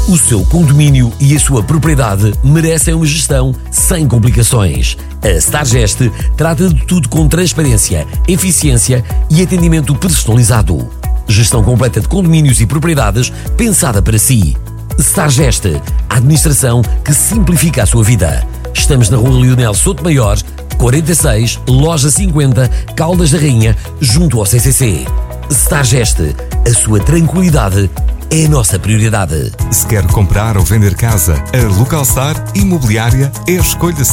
O seu condomínio e a sua propriedade merecem uma gestão sem complicações. A Stargest trata de tudo com transparência, eficiência e atendimento personalizado. Gestão completa de condomínios e propriedades pensada para si. Stargest, a administração que simplifica a sua vida. Estamos na Rua Leonel Souto Maior, 46, Loja 50, Caldas da Rainha, junto ao CCC. Stargest, a sua tranquilidade é a nossa prioridade. Se quer comprar ou vender casa, a Localstar Imobiliária é a escolha certa.